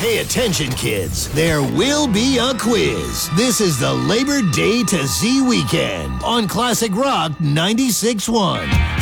Pay attention, kids. There will be a quiz. This is the Labor Day to Z weekend on Classic Rock 96.1.